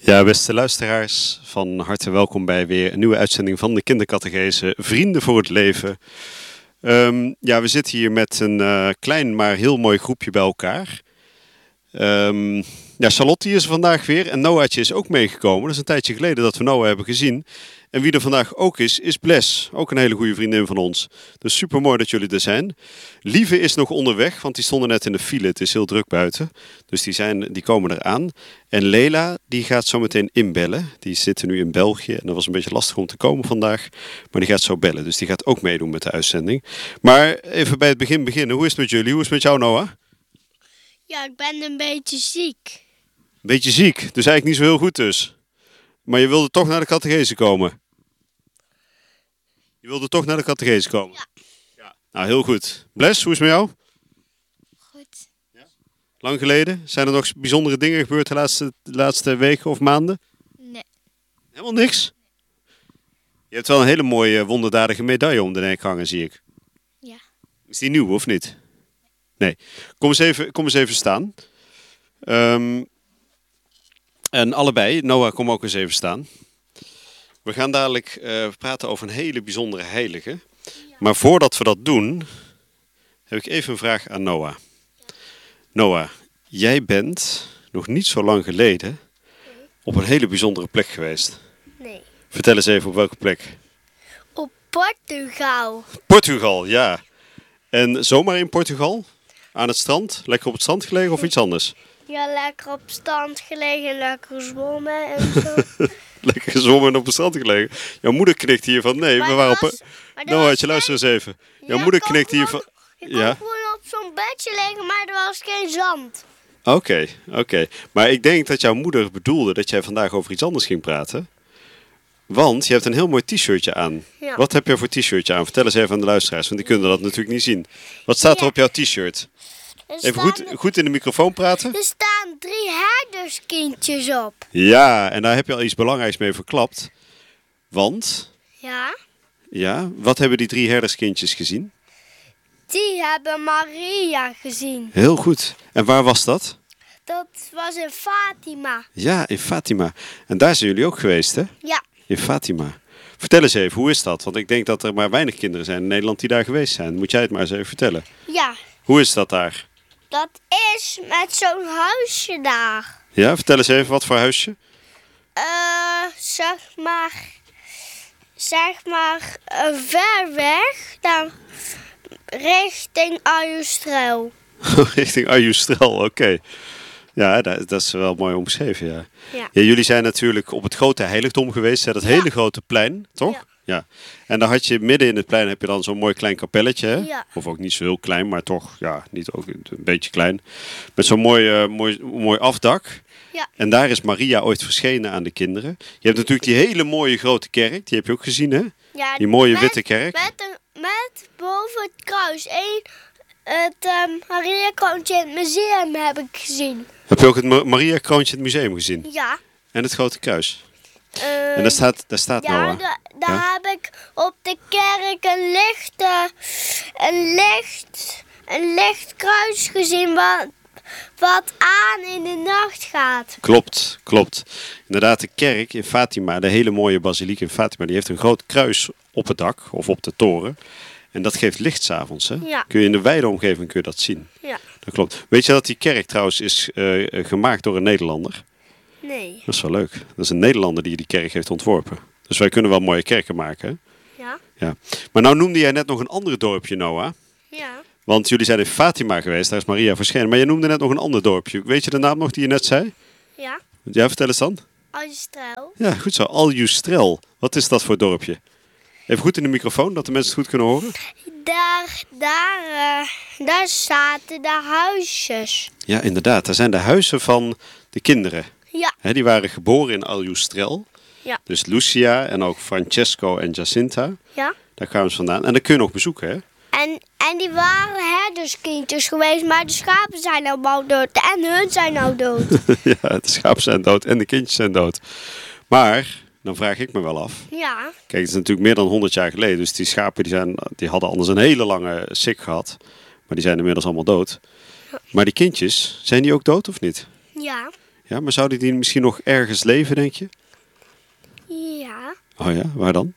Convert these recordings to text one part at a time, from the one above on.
Ja, beste luisteraars, van harte welkom bij weer een nieuwe uitzending van de Kindercatechese Vrienden voor het Leven. We zitten hier met een klein maar heel mooi groepje bij elkaar. Charlotte is er vandaag weer en Noah'tje is ook meegekomen. Dat is een tijdje geleden dat we Noah hebben gezien. En wie er vandaag ook is Bles, ook een hele goede vriendin van ons. Dus super mooi dat jullie er zijn. Lieve is nog onderweg, want die stonden net in de file. Het is heel druk buiten, dus die komen eraan. En Lela, die gaat zo meteen inbellen. Die zitten nu in België en dat was een beetje lastig om te komen vandaag. Maar die gaat zo bellen, dus die gaat ook meedoen met de uitzending. Maar even bij het begin beginnen. Hoe is het met jullie? Hoe is het met jou, Noah? Ja, ik ben een beetje ziek. Een beetje ziek, dus eigenlijk niet zo heel goed dus. Maar je wilde toch naar de catechese komen? Je wilde toch naar de catechese komen? Ja. Nou, heel goed. Bles, hoe is het met jou? Goed. Ja? Lang geleden? Zijn er nog bijzondere dingen gebeurd de laatste weken of maanden? Nee. Helemaal niks? Je hebt wel een hele mooie wonderdadige medaille om de nek hangen, zie ik. Ja. Is die nieuw of niet? Nee. Kom eens even staan. En allebei, Noah, kom ook eens even staan. We gaan dadelijk praten over een hele bijzondere heilige. Ja. Maar voordat we dat doen, heb ik even een vraag aan Noah. Noah, jij bent nog niet zo lang geleden op een hele bijzondere plek geweest. Nee. Vertel eens even op welke plek. Op Portugal. Portugal, ja. En zomaar in Portugal? Aan het strand? Lekker op het strand gelegen of iets anders? Ja, lekker op strand gelegen, lekker zwommen en zo. Lekker gezwommen en op het strand gelegen. Jouw moeder knikt hier van nee, we waren op... Noah'tje, luister eens even. Jouw moeder knikt hier van... Ik kon gewoon op zo'n bedje liggen, maar er was geen zand. Oké. Maar ik denk dat jouw moeder bedoelde dat jij vandaag over iets anders ging praten. Want je hebt een heel mooi t-shirtje aan. Ja. Wat heb je voor t-shirtje aan? Vertel eens even aan de luisteraars, want die kunnen dat natuurlijk niet zien. Wat staat er op jouw t-shirt? Even goed in de microfoon praten. Er staan 3 herderskindjes op. Ja, en daar heb je al iets belangrijks mee verklapt. Want... Ja, wat hebben die 3 herderskindjes gezien? Die hebben Maria gezien. Heel goed. En waar was dat? Dat was in Fatima. Ja, in Fatima. En daar zijn jullie ook geweest, hè? Ja. In Fatima. Vertel eens even, hoe is dat? Want ik denk dat er maar weinig kinderen zijn in Nederland die daar geweest zijn. Moet jij het maar eens even vertellen. Ja. Hoe is dat daar? Dat is met zo'n huisje daar. Ja, vertel eens even, wat voor huisje? Zeg maar ver weg, dan richting Ajustrel. Richting Ajustrel, oké. Ja, dat is wel mooi omschreven, ja. Ja. Ja, jullie zijn natuurlijk op het grote heiligdom geweest, hè? Dat hele grote plein, toch? Ja. En dan had je midden in het plein heb je dan zo'n mooi klein kapelletje, hè? Ja. Of ook niet zo heel klein, maar toch, ja, niet ook een beetje klein. Met zo'n mooi afdak. Ja. En daar is Maria ooit verschenen aan de kinderen. Je hebt natuurlijk die hele mooie grote kerk, die heb je ook gezien, hè? Ja, die mooie witte kerk. Met boven het kruis het Maria-kroontje in het museum heb ik gezien. Heb je ook het Maria-kroontje in het museum gezien? Ja. En het grote kruis? En daar staat Noah. Daar heb ik op de kerk een licht kruis gezien wat aan in de nacht gaat. Klopt. Inderdaad, de kerk in Fatima, de hele mooie basiliek in Fatima, die heeft een groot kruis op het dak of op de toren. En dat geeft licht 's avonds, hè? Ja. Kun je in de wijde omgeving dat zien. Ja. Dat klopt. Weet je dat die kerk trouwens is gemaakt door een Nederlander? Nee. Dat is wel leuk. Dat is een Nederlander die kerk heeft ontworpen. Dus wij kunnen wel mooie kerken maken, hè? Ja. Maar nou noemde jij net nog een ander dorpje, Noah. Ja. Want jullie zijn in Fatima geweest, daar is Maria verschenen. Maar je noemde net nog een ander dorpje. Weet je de naam nog die je net zei? Ja. Ja, vertel eens dan. Ajustrel. Ja, goed zo. Ajustrel. Wat is dat voor dorpje? Even goed in de microfoon, dat de mensen het goed kunnen horen. Daar zaten de huisjes. Ja, inderdaad. Daar zijn de huizen van de kinderen. Ja. Die waren geboren in Ajustrel. Ja. Dus Lucia en ook Francesco en Jacinta. Ja. Daar kwamen ze vandaan. En dat kun je nog bezoeken, hè? En die waren herderskindjes geweest, maar de schapen zijn allemaal dood. En hun zijn nou dood. Ja, de schapen zijn dood en de kindjes zijn dood. Maar, dan vraag ik me wel af. Ja. Kijk, het is natuurlijk meer dan 100 jaar geleden. Dus die schapen die hadden anders een hele lange sik gehad. Maar die zijn inmiddels allemaal dood. Maar die kindjes, zijn die ook dood of niet? Ja. Ja, Ja, maar zouden die misschien nog ergens leven, denk je? Ja, Oh ja, waar dan?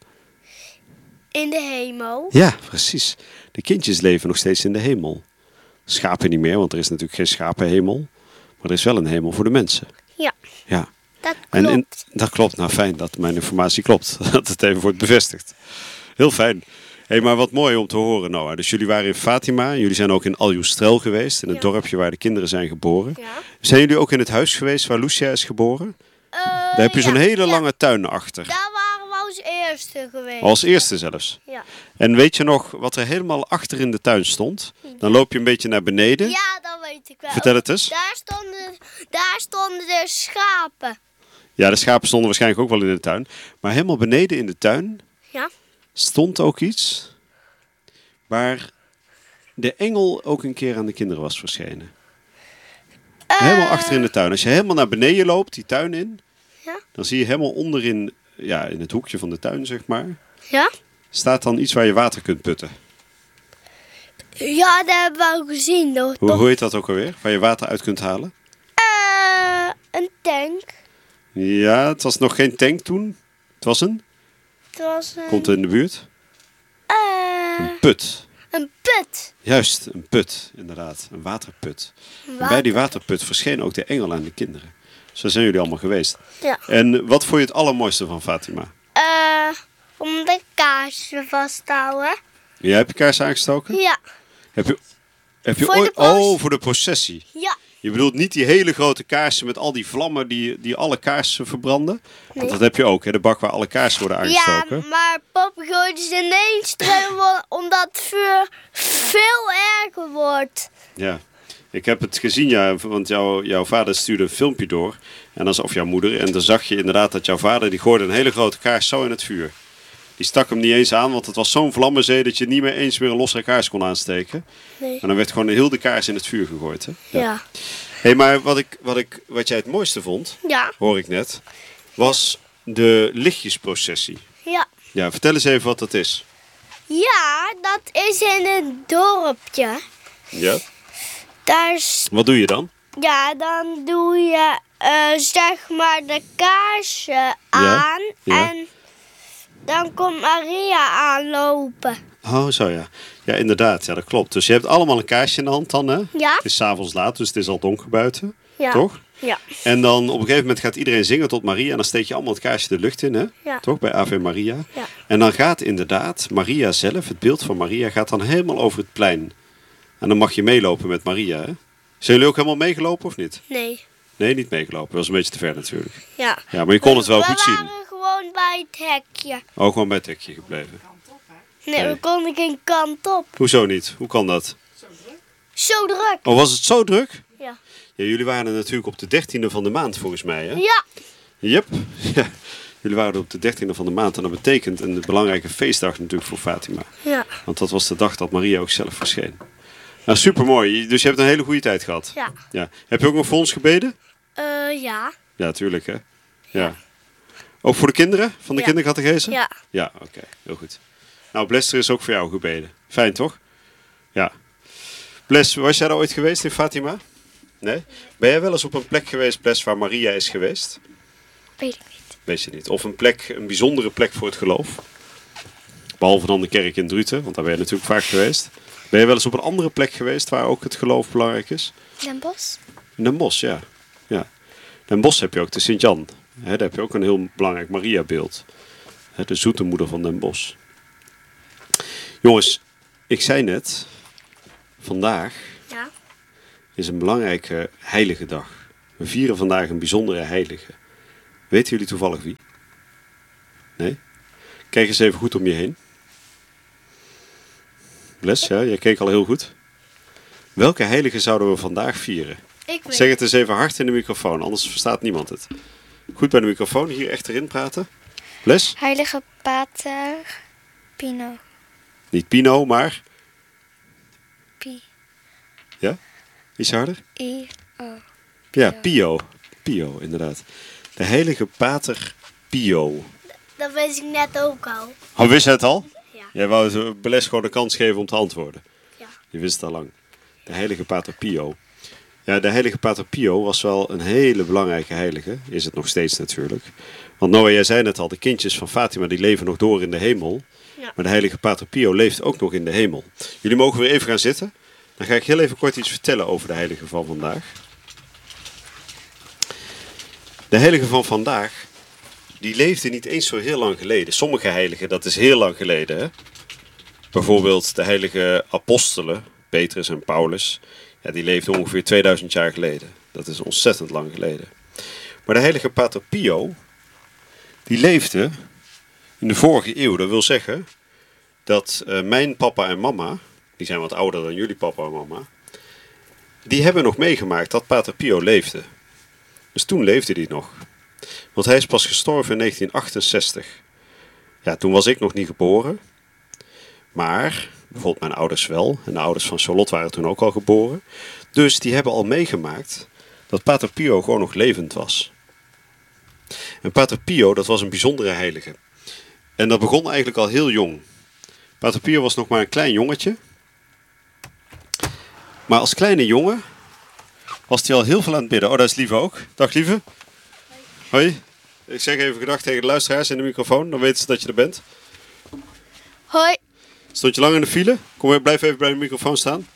in de hemel. Ja, precies. De kindjes leven nog steeds in de hemel. Schapen niet meer, want er is natuurlijk geen schapenhemel. Maar er is wel een hemel voor de mensen. Ja, Ja. dat klopt. Dat klopt. Nou, fijn dat mijn informatie klopt. Dat het even wordt bevestigd. Heel fijn. Hé, maar wat mooi om te horen, Noah. Dus jullie waren in Fatima. Jullie zijn ook in Al-Yustrel geweest. In het dorpje waar de kinderen zijn geboren. Ja. Zijn jullie ook in het huis geweest waar Lucia is geboren? Daar heb je zo'n hele lange tuin achter. Daar waren we als eerste geweest. Als eerste zelfs. Ja. En weet je nog wat er helemaal achter in de tuin stond? Dan loop je een beetje naar beneden. Ja, dat weet ik wel. Vertel het eens. Daar stonden de schapen. Ja, de schapen stonden waarschijnlijk ook wel in de tuin. Maar helemaal beneden in de tuin Ja. stond ook iets waar de engel ook een keer aan de kinderen was verschenen. Helemaal achter in de tuin. Als je helemaal naar beneden loopt, die tuin in, Ja. dan zie je helemaal onderin, ja, in het hoekje van de tuin, zeg maar, Ja? staat dan iets waar je water kunt putten. Ja, dat hebben we al gezien. Hoe heet dat ook alweer? Waar je water uit kunt halen? Een tank. Ja, het was nog geen tank toen. Het was een, Het was komt in de buurt, een put. put. Juist, een put, inderdaad. Een waterput. En bij die waterput verscheen ook de engel aan de kinderen. Zo zijn jullie allemaal geweest. Ja. En wat vond je het allermooiste van Fatima? Om de kaarsje vast te houden. Jij hebt je kaars aangestoken? Ja. Heb je Voor ooit... de pos- Oh, voor de processie. Ja. Je bedoelt niet die hele grote kaarsen met al die vlammen die alle kaarsen verbranden? Want Nee. dat heb je ook, hè? De bak waar alle kaarsen worden aangestoken. Ja, maar papa gooide ze ineens erin omdat het vuur veel erger wordt. Ja. Ik heb het gezien, ja, want jouw vader stuurde een filmpje door. En of jouw moeder. En dan zag je inderdaad dat jouw vader, die gooide een hele grote kaars zo in het vuur. Die stak hem niet eens aan, want het was zo'n vlammenzee dat je niet meer eens weer een losse kaars kon aansteken. Nee. En dan werd gewoon heel de kaars in het vuur gegooid. Hè? Ja. Hé, maar wat jij het mooiste vond, Ja. hoor ik net, was de lichtjesprocessie. Ja. Ja, vertel eens even wat dat is. Ja, dat is in een dorpje. Ja? Daar is, Wat doe je dan? ja, dan doe je zeg maar de kaarsen aan. ja. En dan komt Maria aanlopen. Oh, zo ja. Ja, inderdaad. Ja, dat klopt. Dus je hebt allemaal een kaarsje in de hand dan, hè? Ja. Het is 's avonds laat, dus het is al donker buiten. Ja. Toch? Ja. En dan op een gegeven moment gaat iedereen zingen tot Maria. En dan steek je allemaal het kaarsje de lucht in, hè? Ja. Toch? Bij Ave Maria. Ja. En dan gaat inderdaad Maria zelf, het beeld van Maria, gaat dan helemaal over het plein. En dan mag je meelopen met Maria, hè? Zijn jullie ook helemaal meegelopen of niet? Nee. Nee, niet meegelopen. Dat was een beetje te ver natuurlijk. Ja. Ja, maar je kon het wel goed We zien. waren gewoon bij het hekje. Oh, gewoon bij het hekje gebleven. Nee, Nee. we konden geen kant op. Hoezo niet? Hoe kan dat? Zo druk. Oh, was het zo druk? Ja. Ja, jullie waren er natuurlijk op de 13e van de maand volgens mij, hè? Ja. Yep. Ja. Jullie waren er op de 13e van de maand en dat betekent een belangrijke feestdag natuurlijk voor Fatima. Ja. Want dat was de dag dat Maria ook zelf verscheen. Nou, supermooi. Dus je hebt een hele goede tijd gehad. Ja. Ja. Heb je ook nog voor ons gebeden? Ja. Ja, tuurlijk, hè? Ja. Ook voor de kinderen van de Ja. kindercatechese? Ja. Ja, oké. Heel goed. Nou, Bles, er is ook voor jou gebeden. Fijn, toch? Ja. Bles, was jij daar ooit geweest in Fatima? Nee? Ben jij wel eens op een plek geweest, Bles, waar Maria is geweest? Weet ik niet. Weet je niet. Of een plek, een bijzondere plek voor het geloof? Behalve dan de kerk in Druten, want daar ben je natuurlijk vaak geweest. Ben je wel eens op een andere plek geweest waar ook het geloof belangrijk is? Den Bosch? In Den Bosch, ja. Ja. In Den Bosch heb je ook de Sint-Jan. Daar heb je ook een heel belangrijk Maria-beeld. De zoete moeder van Den Bosch. Jongens, ik zei net, vandaag Ja. is een belangrijke heilige dag. We vieren vandaag een bijzondere heilige. Weten jullie toevallig wie? Nee? Kijk eens even goed om je heen. Bles, ja, jij keek al heel goed. Welke heilige zouden we vandaag vieren? Ik weet. Zeg het eens even hard in de microfoon, anders verstaat niemand het. Goed bij de microfoon, hier echt erin praten. Bles? Heilige Pater Pino. Niet Pino, maar... Pi. Ja? Iets harder? I-O. Ja, Pio. Pio, inderdaad. De heilige pater Pio. Dat wist ik net ook al. Oh, wist je het al? Ja. Jij wou Bles gewoon de kans geven om te antwoorden. Ja. Je wist het al lang. De heilige pater Pio. Ja, de heilige Pater Pio was wel een hele belangrijke heilige. Is het nog steeds natuurlijk. Want Noah, jij zei net al, de kindjes van Fatima die leven nog door in de hemel. Ja. Maar de heilige Pater Pio leeft ook nog in de hemel. Jullie mogen weer even gaan zitten. Dan ga ik heel even kort iets vertellen over de heilige van vandaag. De heilige van vandaag, die leefde niet eens zo heel lang geleden. Sommige heiligen, dat is heel lang geleden. Hè? Bijvoorbeeld de heilige apostelen, Petrus en Paulus. Ja, die leefden ongeveer 2000 jaar geleden. Dat is ontzettend lang geleden. Maar de heilige Pater Pio, die leefde in de vorige eeuw. Dat wil zeggen dat mijn papa en mama, die zijn wat ouder dan jullie papa en mama, die hebben nog meegemaakt dat Pater Pio leefde. Dus toen leefde hij nog. Want hij is pas gestorven in 1968. Ja, toen was ik nog niet geboren. Maar bijvoorbeeld mijn ouders wel. En de ouders van Charlotte waren toen ook al geboren. Dus die hebben al meegemaakt dat Pater Pio gewoon nog levend was. En Pater Pio, dat was een bijzondere heilige. En dat begon eigenlijk al heel jong. Pater Pio was nog maar een klein jongetje. Maar als kleine jongen was hij al heel veel aan het bidden. Oh, dat is Lieve ook. Dag Lieve. Hoi. Ik zeg even gedag tegen de luisteraars in de microfoon. Dan weten ze dat je er bent. Hoi. Stond je lang in de file? Blijf even bij de microfoon staan.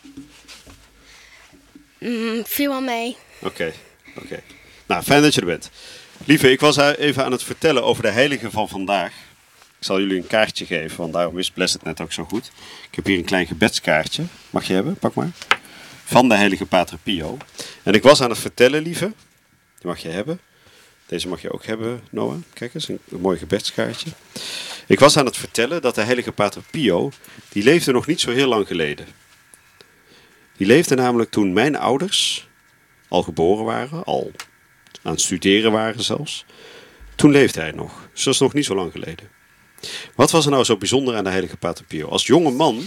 Viel wel mee. Oké. Nou, fijn dat je er bent. Lieve, ik was even aan het vertellen over de heilige van vandaag. Ik zal jullie een kaartje geven, want daarom wist Bless het net ook zo goed. Ik heb hier een klein gebedskaartje. Mag je hebben? Pak maar. Van de heilige Pater Pio. En ik was aan het vertellen, Lieve. Die mag je hebben. Deze mag je ook hebben, Noah. Kijk eens, een mooi gebedskaartje. Ik was aan het vertellen dat de heilige Pater Pio, die leefde nog niet zo heel lang geleden. Die leefde namelijk toen mijn ouders al geboren waren, al aan het studeren waren zelfs. Toen leefde hij nog. Dus dat is nog niet zo lang geleden. Wat was er nou zo bijzonder aan de heilige Pater Pio? Als jonge man,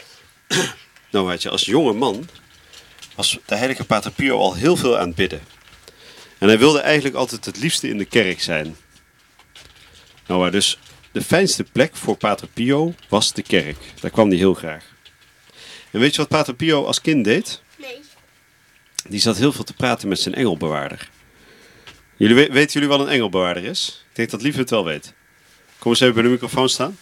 als jonge man was de heilige Pater Pio al heel veel aan het bidden. En hij wilde eigenlijk altijd het liefste in de kerk zijn. Dus de fijnste plek voor Pater Pio was de kerk. Daar kwam hij heel graag. En weet je wat Pater Pio als kind deed? Nee. Die zat heel veel te praten met zijn engelbewaarder. Weten jullie wat een engelbewaarder is? Ik denk dat Lieve het wel weet. Kom eens even bij de microfoon staan.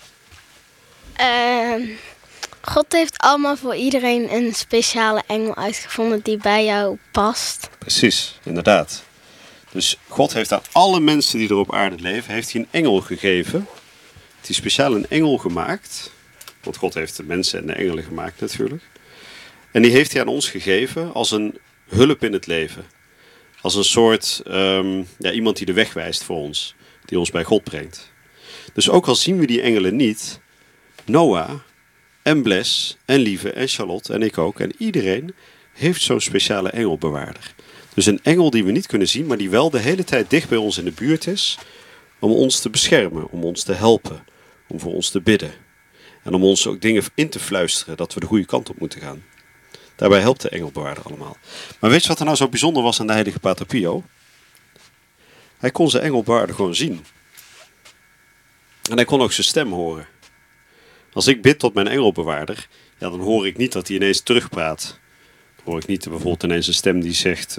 God heeft allemaal voor iedereen een speciale engel uitgevonden die bij jou past. Precies, inderdaad. Dus God heeft aan alle mensen die er op aarde leven, heeft hij een engel gegeven. Heeft hij speciaal een engel gemaakt. Want God heeft de mensen en de engelen gemaakt natuurlijk. En die heeft hij aan ons gegeven als een hulp in het leven. Als een soort, iemand die de weg wijst voor ons. Die ons bij God brengt. Dus ook al zien we die engelen niet, Noah en Bless en Lieve en Charlotte en ik ook en iedereen heeft zo'n speciale engelbewaarder. Dus een engel die we niet kunnen zien, maar die wel de hele tijd dicht bij ons in de buurt is om ons te beschermen, om ons te helpen, om voor ons te bidden. En om ons ook dingen in te fluisteren dat we de goede kant op moeten gaan. Daarbij helpt de engelbewaarder allemaal. Maar weet je wat er nou zo bijzonder was aan de heilige Pater Pio? Hij kon zijn engelbewaarder gewoon zien. En hij kon ook zijn stem horen. Als ik bid tot mijn engelbewaarder, ja, dan hoor ik niet dat hij ineens terugpraat. Dan hoor ik niet bijvoorbeeld ineens een stem die zegt,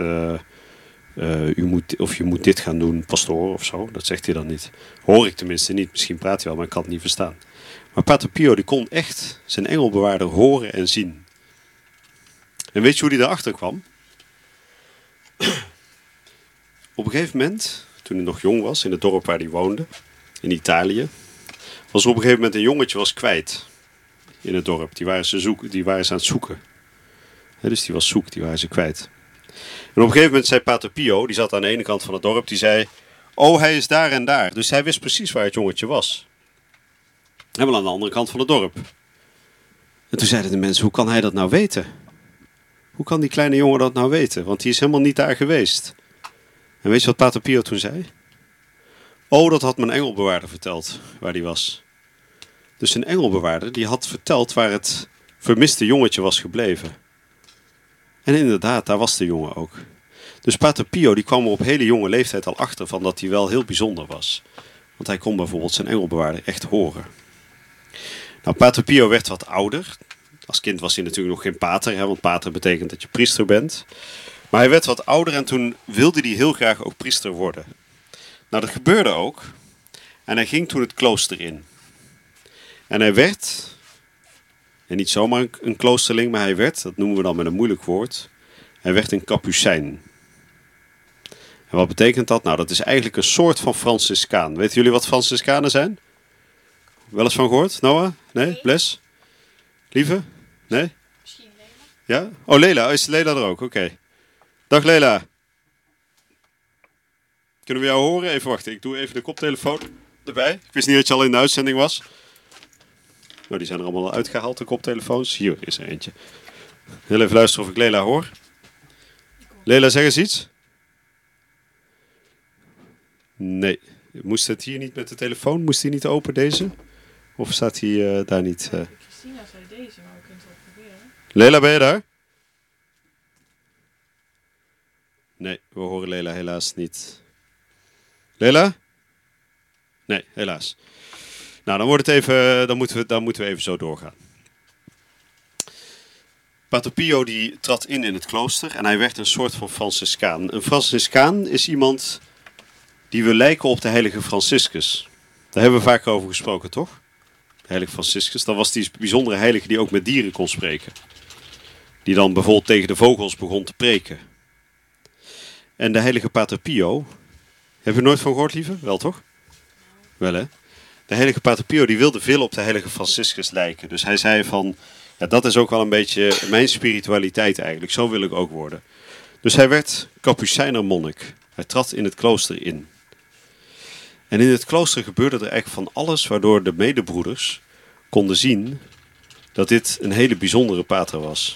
je moet dit gaan doen, pastoor of zo. Dat zegt hij dan niet. Hoor ik tenminste niet. Misschien praat hij wel, maar ik kan het niet verstaan. Maar Pater Pio die kon echt zijn engelbewaarder horen en zien. En weet je hoe hij daarachter kwam? Op een gegeven moment, toen hij nog jong was, in het dorp waar hij woonde, in Italië, was er op een gegeven moment een jongetje was kwijt in het dorp. Die waren ze aan het zoeken. Dus die was zoek, die waren ze kwijt. En op een gegeven moment zei Pater Pio, die zat aan de ene kant van het dorp, die zei, oh, hij is daar en daar. Dus hij wist precies waar het jongetje was. En wel aan de andere kant van het dorp. En toen zeiden de mensen, hoe kan hij dat nou weten? Hoe kan die kleine jongen dat nou weten? Want die is helemaal niet daar geweest. En weet je wat Pater Pio toen zei? Oh, dat had mijn engelbewaarder verteld, waar die was. Dus een engelbewaarder, die had verteld waar het vermiste jongetje was gebleven. En inderdaad, daar was de jongen ook. Dus Pater Pio, die kwam er op hele jonge leeftijd al achter van dat hij wel heel bijzonder was. Want hij kon bijvoorbeeld zijn engelbewaarder echt horen. Nou, Pater Pio werd wat ouder. Als kind was hij natuurlijk nog geen pater, hè, want pater betekent dat je priester bent. Maar hij werd wat ouder en toen wilde hij heel graag ook priester worden. Nou, dat gebeurde ook. En hij ging toen het klooster in. En hij werd, en niet zomaar een kloosterling, maar hij werd, dat noemen we dan met een moeilijk woord, hij werd een kapucijn. En wat betekent dat? Nou, dat is eigenlijk een soort van Franciscaan. Weten jullie wat Franciscanen zijn? Wel eens van gehoord? Noah? Nee? Bles? Lieve? Nee? Misschien Lela. Ja? Oh, Lela. Is Lela er ook? Oké. Dag Lela. Kunnen we jou horen? Even wachten. Ik doe even de koptelefoon erbij. Ik wist niet dat je al in de uitzending was. Nou, die zijn er allemaal al uitgehaald, de koptelefoons. Hier is er eentje. Heel even luisteren of ik Lela hoor. Lela, zeg eens iets. Nee. Moest het hier niet met de telefoon? Moest die niet open, deze? Of staat hij daar niet? Christina zei deze, maar we kunnen het wel proberen. Lela, ben je daar? Nee, we horen Lela helaas niet. Lela? Nee, helaas. Nou, dan wordt het even, dan moeten we even zo doorgaan. Pater Pio die trad in het klooster en hij werd een soort van Franciscaan. Een Franciscaan is iemand die wil lijken op de heilige Franciscus. Daar hebben we vaak over gesproken, toch? De heilige Franciscus, dat was die bijzondere heilige die ook met dieren kon spreken. Die dan bijvoorbeeld tegen de vogels begon te preken. En de heilige Pater Pio, heb je er nooit van gehoord, lieve? Wel, toch? Wel, hè? De heilige Pater Pio die wilde veel op de heilige Franciscus lijken. Dus hij zei van, ja, dat is ook wel een beetje mijn spiritualiteit eigenlijk. Zo wil ik ook worden. Dus hij werd Kapucijnermonnik. Hij trad in het klooster in. En in het klooster gebeurde er eigenlijk van alles waardoor de medebroeders konden zien dat dit een hele bijzondere pater was.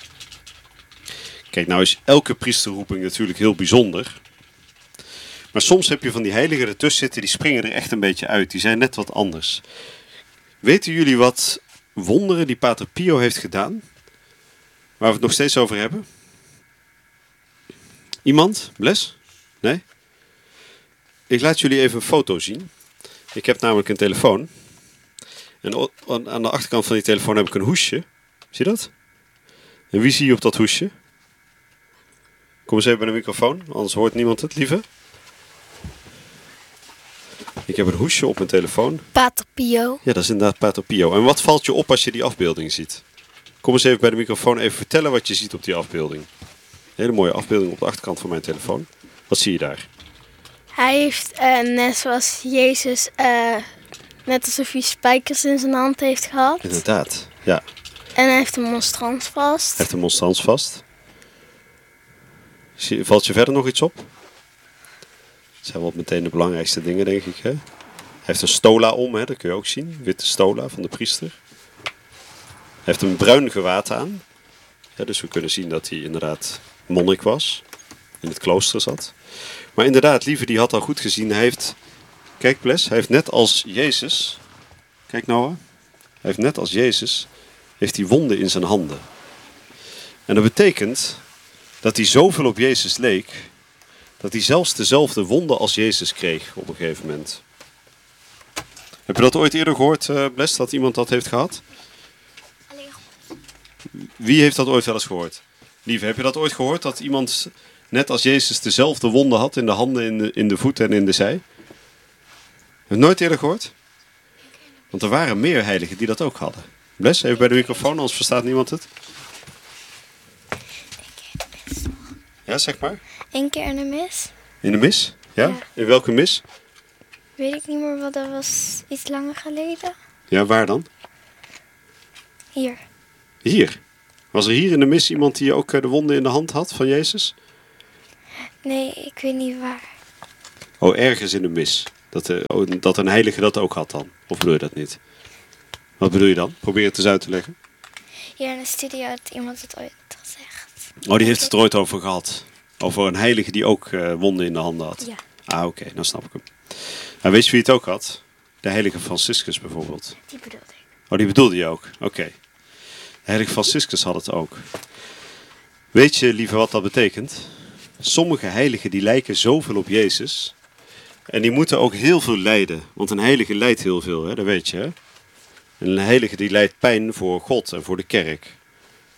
Kijk, nou is elke priesterroeping natuurlijk heel bijzonder. Maar soms heb je van die heiligen ertussen zitten, die springen er echt een beetje uit. Die zijn net wat anders. Weten jullie wat wonderen die Pater Pio heeft gedaan? Waar we het nog steeds over hebben? Iemand? Bles? Nee? Ik laat jullie even een foto zien. Ik heb namelijk een telefoon. En aan de achterkant van die telefoon heb ik een hoesje. Zie je dat? En wie zie je op dat hoesje? Kom eens even bij de microfoon, anders hoort niemand het, lieve. Ik heb een hoesje op mijn telefoon. Pater Pio. Ja, dat is inderdaad Pater Pio. En wat valt je op als je die afbeelding ziet? Kom eens even bij de microfoon even vertellen wat je ziet op die afbeelding. Een hele mooie afbeelding op de achterkant van mijn telefoon. Wat zie je daar? Hij heeft net zoals Jezus, net alsof hij spijkers in zijn hand heeft gehad. Inderdaad, ja. En hij heeft een monstrans vast. Hij heeft een monstrans vast. Valt je verder nog iets op? Dat zijn wel meteen de belangrijkste dingen, denk ik. Hè? Hij heeft een stola om, hè? Dat kun je ook zien. Witte stola van de priester. Hij heeft een bruin gewaad aan. Ja, dus we kunnen zien dat hij inderdaad monnik was. In het klooster zat. Maar inderdaad, lieve, die had al goed gezien. Hij heeft, kijk Bles, hij heeft net als Jezus. Kijk Noah. Hij heeft net als Jezus, heeft hij wonden in zijn handen. En dat betekent dat hij zoveel op Jezus leek, dat hij zelfs dezelfde wonden als Jezus kreeg op een gegeven moment. Heb je dat ooit eerder gehoord, Bles, dat iemand dat heeft gehad? Wie heeft dat ooit wel eens gehoord? Lieve, heb je dat ooit gehoord, dat iemand net als Jezus dezelfde wonden had in de handen, in de voeten en in de zij? Heb je het nooit eerder gehoord? Want er waren meer heiligen die dat ook hadden. Bles, even bij de microfoon, anders verstaat niemand het. Ja, zeg maar. 1 keer in de mis. In de mis? Ja? Ja. In welke mis? Weet ik niet meer wat, dat was iets langer geleden. Ja, waar dan? Hier. Hier. Was er hier in de mis iemand die ook de wonden in de hand had van Jezus? Nee, ik weet niet waar. Oh, ergens in de mis. Dat een heilige dat ook had dan? Of bedoel je dat niet? Wat bedoel je dan? Probeer het eens uit te leggen. Hier in de studio had iemand het ooit gezegd. Oh, die heeft het er ooit over gehad. Over een heilige die ook wonden in de handen had. Ja. Ah, oké, dan snap ik hem. En weet je wie het ook had? De heilige Franciscus bijvoorbeeld. Die bedoelde ik. Oh, die bedoelde je ook? Oké. De heilige Franciscus had het ook. Weet je, lieve, wat dat betekent? Sommige heiligen die lijken zoveel op Jezus. En die moeten ook heel veel lijden. Want een heilige lijdt heel veel, hè? Dat weet je, hè? En een heilige die lijdt pijn voor God en voor de kerk.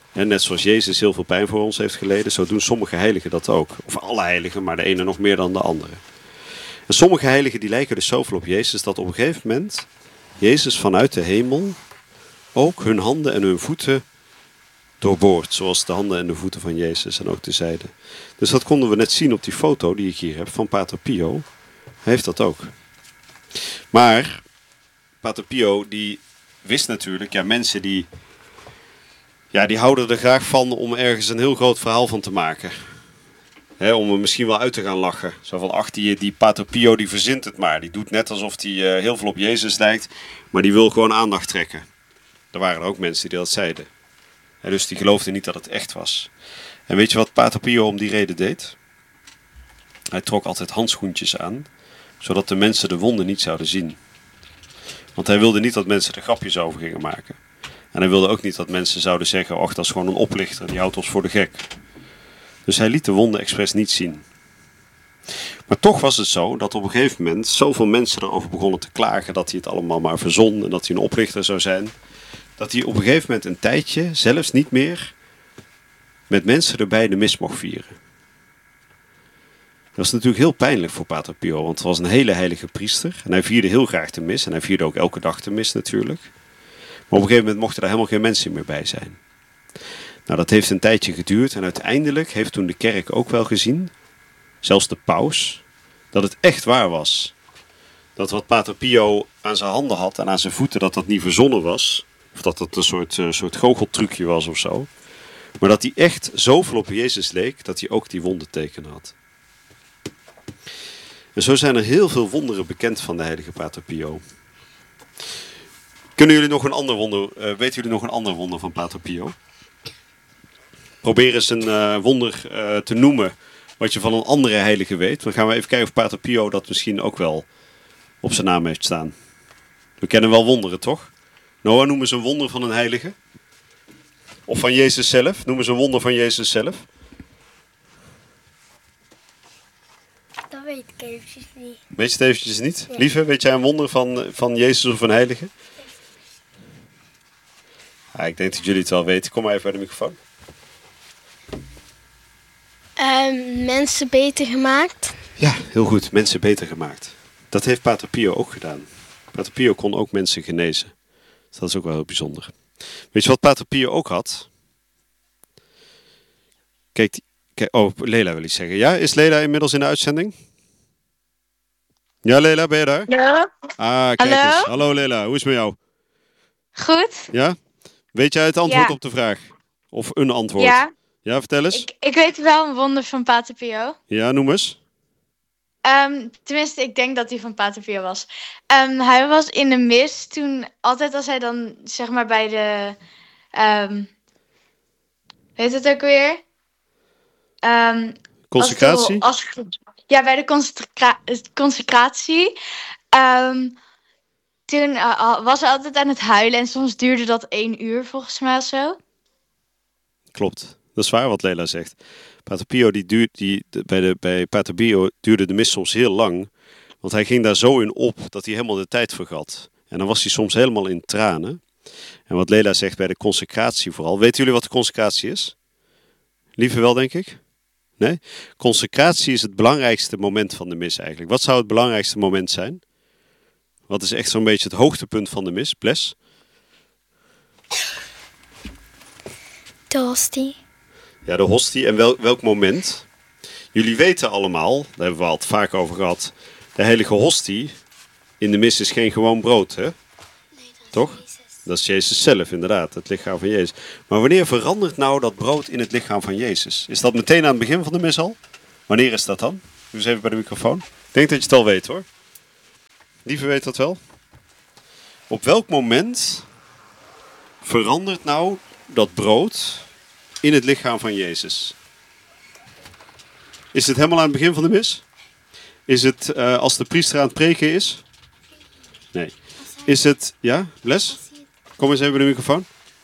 En net zoals Jezus heel veel pijn voor ons heeft geleden, zo doen sommige heiligen dat ook. Of alle heiligen, maar de ene nog meer dan de andere. En sommige heiligen die lijken dus zoveel op Jezus, dat op een gegeven moment Jezus vanuit de hemel ook hun handen en hun voeten doorboort. Zoals de handen en de voeten van Jezus en ook de zijden. Dus dat konden we net zien op die foto die ik hier heb van Pater Pio. Hij heeft dat ook. Maar Pater Pio die wist natuurlijk, ja, mensen die houden er graag van om ergens een heel groot verhaal van te maken. Om er misschien wel uit te gaan lachen. Zo van, ach, die Pater Pio die verzint het maar. Die doet net alsof hij heel veel op Jezus lijkt. Maar die wil gewoon aandacht trekken. Er waren ook mensen die dat zeiden. Dus die geloofden niet dat het echt was. En weet je wat Pater Pio om die reden deed? Hij trok altijd handschoentjes aan. Zodat de mensen de wonden niet zouden zien. Want hij wilde niet dat mensen er grapjes over gingen maken. En hij wilde ook niet dat mensen zouden zeggen, ach, dat is gewoon een oplichter. Die houdt ons voor de gek. Dus hij liet de wonden expres niet zien. Maar toch was het zo dat op een gegeven moment zoveel mensen erover begonnen te klagen dat hij het allemaal maar verzon en dat hij een oplichter zou zijn. Dat hij op een gegeven moment een tijdje zelfs niet meer met mensen erbij de mis mocht vieren. Dat was natuurlijk heel pijnlijk voor Pater Pio, want het was een hele heilige priester. En hij vierde heel graag de mis en hij vierde ook elke dag de mis natuurlijk. Maar op een gegeven moment mochten daar helemaal geen mensen meer bij zijn. Nou, dat heeft een tijdje geduurd en uiteindelijk heeft toen de kerk ook wel gezien, zelfs de paus, dat het echt waar was. Dat wat Pater Pio aan zijn handen had en aan zijn voeten, dat dat niet verzonnen was. Of dat het een soort goocheltrucje was of zo. Maar dat hij echt zoveel op Jezus leek, dat hij ook die wondertekenen had. En zo zijn er heel veel wonderen bekend van de heilige Pater Pio. Kunnen jullie nog een ander wonder, weten jullie nog een ander wonder van Pater Pio? Probeer eens een wonder te noemen wat je van een andere heilige weet. Dan gaan we even kijken of Pater Pio dat misschien ook wel op zijn naam heeft staan. We kennen wel wonderen, toch? Noah, noem eens een wonder van een heilige. Of van Jezus zelf. Noem eens een wonder van Jezus zelf. Dat weet ik eventjes niet. Weet je het eventjes niet? Ja. Lieve, weet jij een wonder van Jezus of een heilige? Ja, ik denk dat jullie het wel weten. Kom maar even bij de microfoon. Mensen beter gemaakt. Ja, heel goed. Mensen beter gemaakt. Dat heeft Pater Pio ook gedaan. Pater Pio kon ook mensen genezen. Dus dat is ook wel heel bijzonder. Weet je wat Pater Pio ook had? Kijk, oh, Lela wil iets zeggen. Ja, is Lela inmiddels in de uitzending? Ja, Lela, ben je daar? Ja. Ah, kijk Hallo? eens. Hallo Lela, hoe is het met jou? Goed. Ja? Weet jij het antwoord Ja. op de vraag? Of een antwoord? Ja. Ja, vertel eens. Ik weet wel een wonder van Pater Pio. Ja, noem eens. Tenminste, ik denk dat hij van Pater Pio was. Hij was in de mis toen, altijd als hij dan, zeg maar, bij de... weet het ook weer? Consecratie? Bij de consecratie. Toen was hij altijd aan het huilen en soms duurde dat 1 uur volgens mij of zo. Klopt. Dat is waar wat Lela zegt. Pater Pio, bij Pater Pio duurde de mis soms heel lang. Want hij ging daar zo in op dat hij helemaal de tijd vergat. En dan was hij soms helemaal in tranen. En wat Lela zegt bij de consecratie vooral. Weten jullie wat de consecratie is? Liever wel, denk ik? Nee? Consecratie is het belangrijkste moment van de mis eigenlijk. Wat zou het belangrijkste moment zijn? Wat is echt zo'n beetje het hoogtepunt van de mis? Bles? De hostie. Ja, de hostie. En welk moment? Jullie weten allemaal, daar hebben we al het vaak over gehad. De heilige hostie in de mis is geen gewoon brood, hè? Nee, dat toch? Jezus. Dat is Jezus zelf, inderdaad. Het lichaam van Jezus. Maar wanneer verandert nou dat brood in het lichaam van Jezus? Is dat meteen aan het begin van de mis al? Wanneer is dat dan? Doe eens even bij de microfoon. Ik denk dat je het al weet, hoor. Lieve weet dat wel. Op welk moment verandert nou dat brood in het lichaam van Jezus? Is het helemaal aan het begin van de mis? Is het als de priester aan het preken is? Nee. Is het... Ja, Les? Kom eens even bij de microfoon.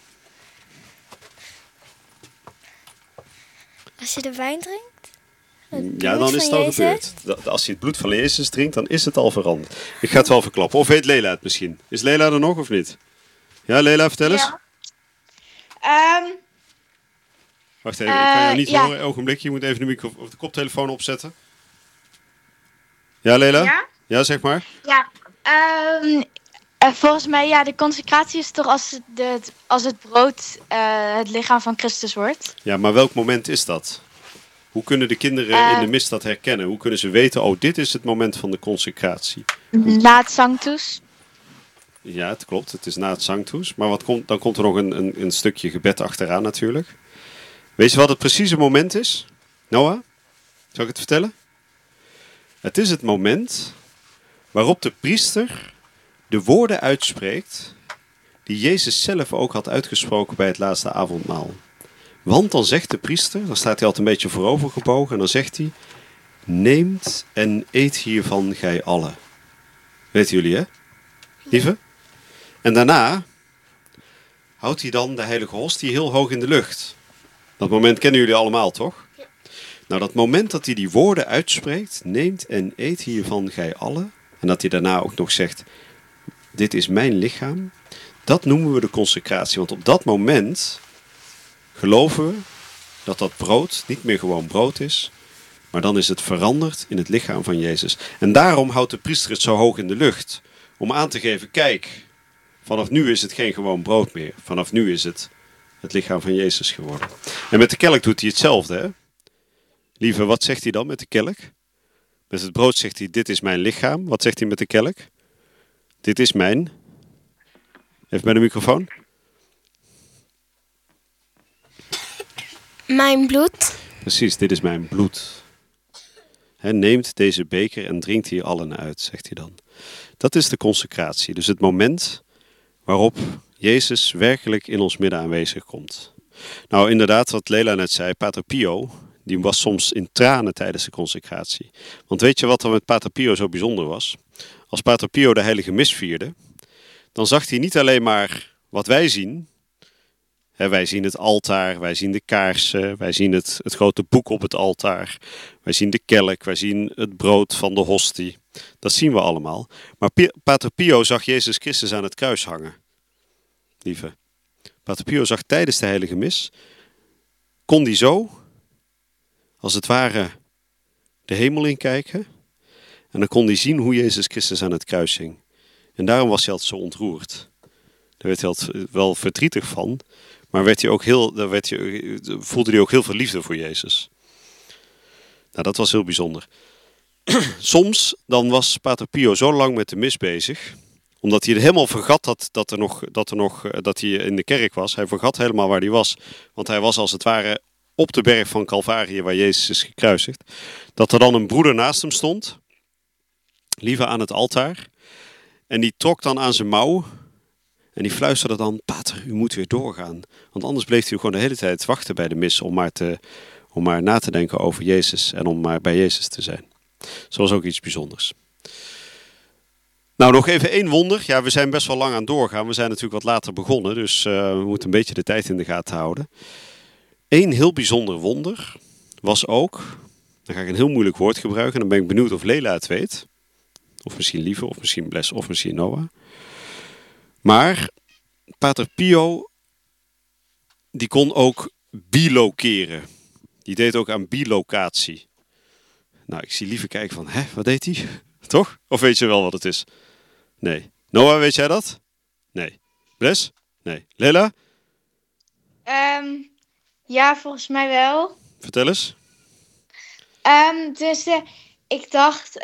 Als je de wijn drinkt? Ja, dan is het al gebeurd. Als je het bloed van Jezus drinkt, dan is het al veranderd. Ik ga het wel verklappen. Of weet Lela het misschien? Is Lela er nog of niet? Ja, Lela, vertel eens. Ja. Wacht even, ik kan jou niet ja. horen. Ogenblik, je moet even de microfoon of de koptelefoon opzetten. Ja, Lela? Ja? Ja, zeg maar. Ja. Volgens mij, ja, de consecratie is toch als het brood het lichaam van Christus wordt. Ja, maar welk moment is dat? Hoe kunnen de kinderen in de mis dat herkennen? Hoe kunnen ze weten, oh, dit is het moment van de consecratie? Na het Sanctus. Ja, het klopt. Het is na het Sanctus. Maar dan komt er nog een stukje gebed achteraan natuurlijk. Weet je wat het precieze moment is? Noah? Zal ik het vertellen? Het is het moment waarop de priester de woorden uitspreekt die Jezus zelf ook had uitgesproken bij het laatste avondmaal. Want dan zegt de priester, dan staat hij altijd een beetje voorover gebogen en dan zegt hij: neemt en eet hiervan gij allen. Weten jullie, hè? Lieve? En daarna houdt hij dan de heilige hostie heel hoog in de lucht. Dat moment kennen jullie allemaal, toch? Ja. Nou, dat moment dat hij die woorden uitspreekt, neemt en eet hiervan gij allen, en dat hij daarna ook nog zegt, dit is mijn lichaam, dat noemen we de consecratie. Want op dat moment geloven we dat dat brood niet meer gewoon brood is, maar dan is het veranderd in het lichaam van Jezus. En daarom houdt de priester het zo hoog in de lucht, om aan te geven, kijk, vanaf nu is het geen gewoon brood meer. Vanaf nu is het lichaam van Jezus geworden. En met de kelk doet hij hetzelfde, hè? Lieve, wat zegt hij dan met de kelk? Met het brood zegt hij, dit is mijn lichaam. Wat zegt hij met de kelk? Dit is mijn... Even bij de microfoon. Mijn bloed. Precies, dit is mijn bloed. Neemt deze beker en drinkt hier allen uit, zegt hij dan. Dat is de consecratie. Dus het moment waarop Jezus werkelijk in ons midden aanwezig komt. Nou, inderdaad, wat Lela net zei, Pater Pio, die was soms in tranen tijdens de consecratie. Want weet je wat er met Pater Pio zo bijzonder was? Als Pater Pio de heilige mis vierde, dan zag hij niet alleen maar wat wij zien. Wij zien het altaar, wij zien de kaarsen, wij zien het grote boek op het altaar. Wij zien de kelk, wij zien het brood van de hostie. Dat zien we allemaal. Maar Pater Pio zag Jezus Christus aan het kruis hangen. Lieve. Pater Pio zag tijdens de heilige mis, kon die zo, als het ware, de hemel inkijken. En dan kon hij zien hoe Jezus Christus aan het kruis hing. En daarom was hij altijd zo ontroerd. Daar werd hij altijd wel verdrietig van. Maar voelde hij ook heel veel liefde voor Jezus. Nou, dat was heel bijzonder. Soms dan was Pater Pio zo lang met de mis bezig, omdat hij helemaal vergat dat hij in de kerk was. Hij vergat helemaal waar hij was. Want hij was als het ware op de berg van Calvarië waar Jezus is gekruisigd. Dat er dan een broeder naast hem stond, liever aan het altaar. En die trok dan aan zijn mouw. En die fluisterde dan, Pater, u moet weer doorgaan. Want anders bleef hij gewoon de hele tijd wachten bij de mis om maar na te denken over Jezus en om maar bij Jezus te zijn. Dat was ook iets bijzonders. Nou, nog even één wonder. Ja, we zijn best wel lang aan het doorgaan. We zijn natuurlijk wat later begonnen, dus we moeten een beetje de tijd in de gaten houden. Eén heel bijzonder wonder was ook, dan ga ik een heel moeilijk woord gebruiken, en dan ben ik benieuwd of Lela het weet. Of misschien Lieve, of misschien Bles, of misschien Noah. Maar Pater Pio, die kon ook bilokeren. Die deed ook aan bilocatie. Nou, ik zie Lieve kijken van, wat deed hij? Toch? Of weet je wel wat het is? Nee. Noah, weet jij dat? Nee. Bles? Nee. Lela? Ja, volgens mij wel. Vertel eens. Dus ik dacht,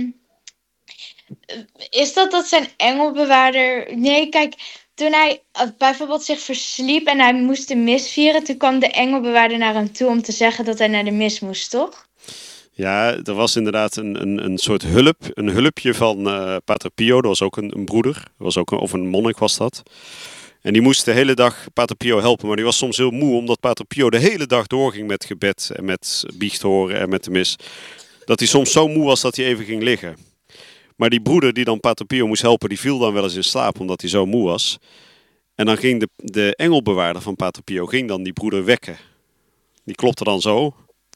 is dat zijn engelbewaarder... Nee, kijk, toen hij bijvoorbeeld zich versliep en hij moest de mis vieren, toen kwam de engelbewaarder naar hem toe om te zeggen dat hij naar de mis moest, toch? Ja, er was inderdaad een soort hulp, een hulpje van Pater Pio. Dat was ook een broeder, of een monnik was dat. En die moest de hele dag Pater Pio helpen, maar die was soms heel moe, omdat Pater Pio de hele dag doorging met gebed en met biecht horen en met de mis. Dat hij soms zo moe was dat hij even ging liggen. Maar die broeder die dan Pater Pio moest helpen, die viel dan wel eens in slaap, omdat hij zo moe was. En dan ging de engelbewaarder van Pater Pio ging dan die broeder wekken. Die klopte dan zo.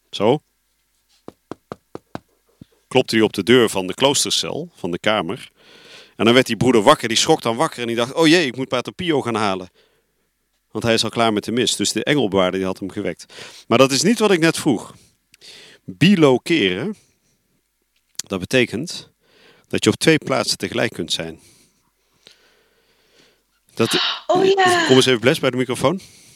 Klopte hij op de deur van de kloostercel, van de kamer. En dan werd die broeder wakker, die schrok dan wakker en die dacht, oh jee, ik moet Pater Pio gaan halen. Want hij is al klaar met de mis. Dus de engelbewaarder die had hem gewekt. Maar dat is niet wat ik net vroeg. Bilokeren, dat betekent dat je op 2 plaatsen tegelijk kunt zijn. Oh ja. Kom eens even Bles bij de microfoon.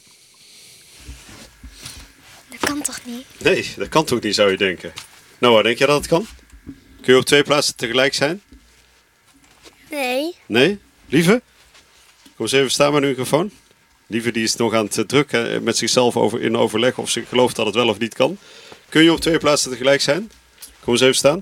Dat kan toch niet? Nee, dat kan toch niet, zou je denken. Noah, denk jij dat het kan? Kun je op 2 plaatsen tegelijk zijn? Nee. Nee? Lieve? Kom eens even staan bij de microfoon. Lieve die is nog aan het drukken met zichzelf in overleg of ze gelooft dat het wel of niet kan. Kun je op 2 plaatsen tegelijk zijn? Kom eens even staan.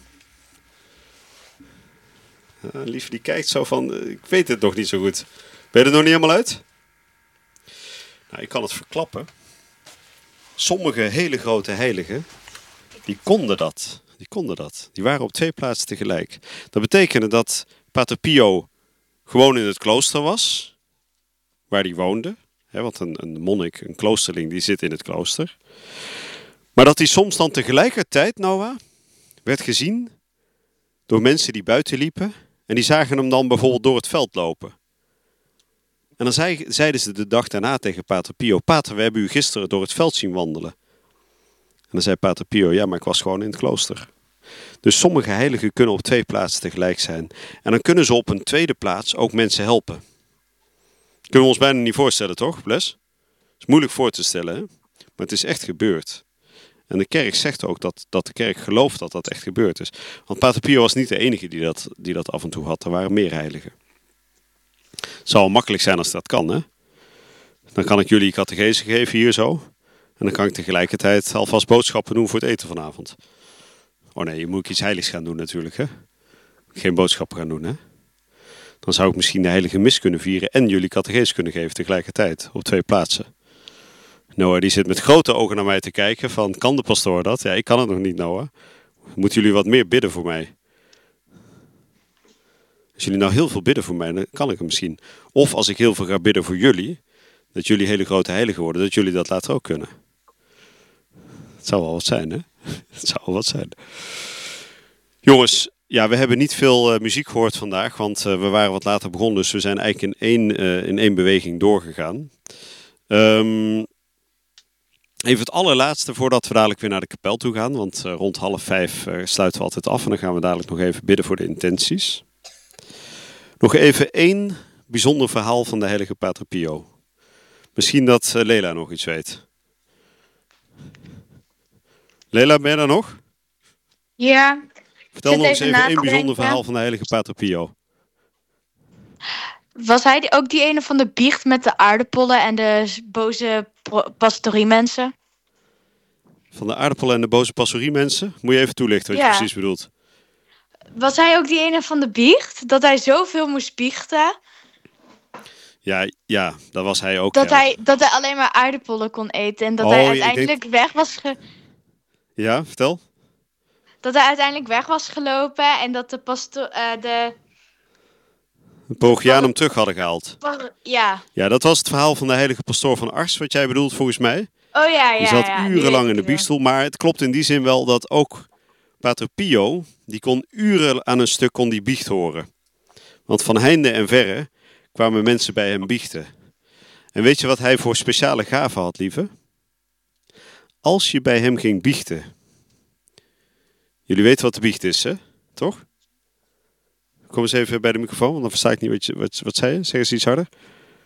Lieve die kijkt zo van, ik weet het nog niet zo goed. Ben je er nog niet helemaal uit? Nou, ik kan het verklappen. Sommige hele grote heiligen, die konden dat. Die waren op 2 plaatsen tegelijk. Dat betekende dat Pater Pio gewoon in het klooster was, waar hij woonde. Want een monnik, een kloosterling, die zit in het klooster. Maar dat hij soms dan tegelijkertijd, Noah, werd gezien door mensen die buiten liepen. En die zagen hem dan bijvoorbeeld door het veld lopen. En dan zeiden ze de dag daarna tegen Pater Pio: Pater, we hebben u gisteren door het veld zien wandelen. En dan zei Pater Pio: ja, maar ik was gewoon in het klooster. Dus sommige heiligen kunnen op 2 plaatsen tegelijk zijn. En dan kunnen ze op een tweede plaats ook mensen helpen. Kunnen we ons bijna niet voorstellen, toch, Bles? Het is moeilijk voor te stellen, hè? Maar het is echt gebeurd. En de kerk zegt ook dat de kerk gelooft dat dat echt gebeurd is. Want Pater Pio was niet de enige die dat af en toe had. Er waren meer heiligen. Het zou wel makkelijk zijn als dat kan, hè? Dan kan ik jullie catechese geven hier zo. En dan kan ik tegelijkertijd alvast boodschappen doen voor het eten vanavond. Oh nee, je moet iets heiligs gaan doen natuurlijk, hè? Geen boodschappen gaan doen, hè? Dan zou ik misschien de heilige mis kunnen vieren en jullie catechese kunnen geven tegelijkertijd. Op 2 plaatsen. Noah die zit met grote ogen naar mij te kijken van, kan de pastoor dat? Ja, ik kan het nog niet, Noah. Moeten jullie wat meer bidden voor mij? Als jullie nou heel veel bidden voor mij, dan kan ik het misschien. Of als ik heel veel ga bidden voor jullie, dat jullie hele grote heiligen worden, dat jullie dat later ook kunnen. Het zou wel wat zijn, hè? Het zou wel wat zijn. Jongens, ja, we hebben niet veel muziek gehoord vandaag, want we waren wat later begonnen, dus we zijn eigenlijk in één beweging doorgegaan. Even het allerlaatste voordat we dadelijk weer naar de kapel toe gaan, want rond 4:30 sluiten we altijd af en dan gaan we dadelijk nog even bidden voor de intenties. Nog even 1 bijzonder verhaal van de heilige Pater Pio. Misschien dat Lela nog iets weet. Lela, ben je daar nog? Ja. Vertel nog eens even 1 bijzonder verhaal van de heilige Pater Pio. Was hij ook die ene van de biecht met de aardappelen en de boze pastoriemensen? Van de aardappelen en de boze pastoriemensen? Moet je even toelichten wat je precies bedoelt. Was hij ook die ene van de biecht? Dat hij zoveel moest biechten? Ja, dat was hij ook. Dat hij alleen maar aardappelen kon eten en dat hij uiteindelijk weg was Ja, vertel. Dat hij uiteindelijk weg was gelopen en dat de parochianen hem terug hadden gehaald. Ja. Ja, dat was het verhaal van de heilige pastoor van Ars, wat jij bedoelt volgens mij. Oh ja. Die zat urenlang in de biechtstoel, maar het klopt in die zin wel dat ook Pater Pio, die kon uren aan een stuk die biecht horen. Want van heinde en verre kwamen mensen bij hem biechten. En weet je wat hij voor speciale gaven had, lieve? Als je bij hem ging biechten. Jullie weten wat de biecht is, hè? Toch? Kom eens even bij de microfoon, want dan versta ik niet wat zei je. Zeg eens iets harder.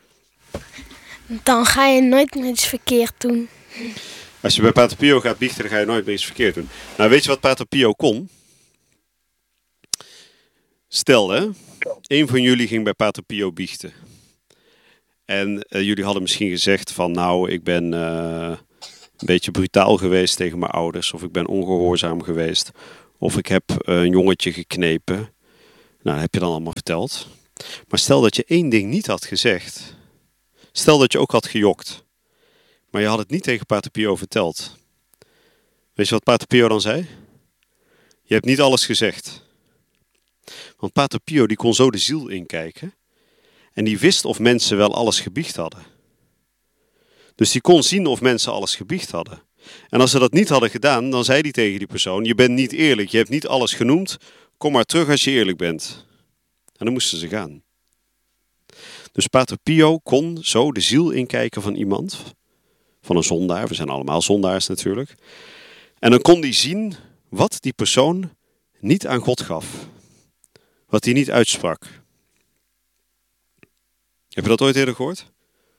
Dan ga je nooit meer iets verkeerd doen. Als je bij Pater Pio gaat biechten, dan ga je nooit meer iets verkeerd doen. Nou, weet je wat Pater Pio kon? Stel, hè, een van jullie ging bij Pater Pio biechten. En jullie hadden misschien gezegd van, nou, ik ben een beetje brutaal geweest tegen mijn ouders. Of ik ben ongehoorzaam geweest. Of ik heb een jongetje geknepen. Nou, dat heb je dan allemaal verteld. Maar stel dat je 1 ding niet had gezegd. Stel dat je ook had gejokt. Maar je had het niet tegen Pater Pio verteld. Weet je wat Pater Pio dan zei? Je hebt niet alles gezegd. Want Pater Pio die kon zo de ziel inkijken. En die wist of mensen wel alles gebiecht hadden. Dus die kon zien of mensen alles gebiecht hadden. En als ze dat niet hadden gedaan, dan zei hij tegen die persoon: je bent niet eerlijk, je hebt niet alles genoemd. Kom maar terug als je eerlijk bent. En dan moesten ze gaan. Dus Pater Pio kon zo de ziel inkijken van iemand, van een zondaar. We zijn allemaal zondaars natuurlijk. En dan kon hij zien wat die persoon niet aan God gaf. Wat hij niet uitsprak. Heb je dat ooit eerder gehoord?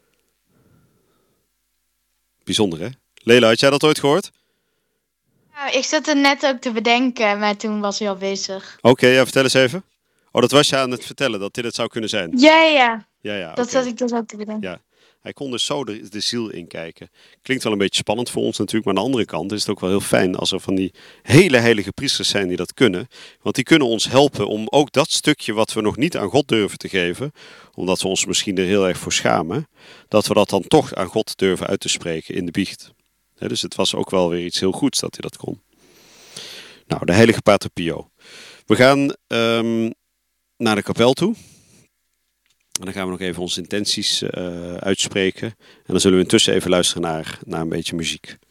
Bijzonder, hè? Lela, had jij dat ooit gehoord? Ja, ik zat er net ook te bedenken, maar toen was hij al bezig. Oké, ja, vertel eens even. Oh, dat was je aan het vertellen, dat dit het zou kunnen zijn. Ja. Ja, Dat oké. zat ik dus ook te bedenken. Ja. Hij kon dus zo de ziel inkijken. Klinkt wel een beetje spannend voor ons natuurlijk, maar aan de andere kant is het ook wel heel fijn als er van die hele heilige priesters zijn die dat kunnen. Want die kunnen ons helpen om ook dat stukje wat we nog niet aan God durven te geven, omdat we ons misschien er heel erg voor schamen, dat we dat dan toch aan God durven uit te spreken in de biecht. Dus het was ook wel weer iets heel goeds dat hij dat kon. Nou, de heilige Pater Pio. We gaan naar de kapel toe. En dan gaan we nog even onze intenties uitspreken. En dan zullen we intussen even luisteren naar een beetje muziek.